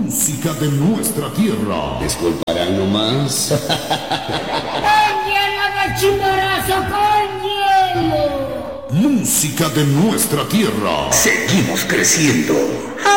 Música de nuestra tierra. Disculparán nomás. ¡Con hielo de Chimborazo, con hielo! Música de nuestra tierra. Seguimos creciendo.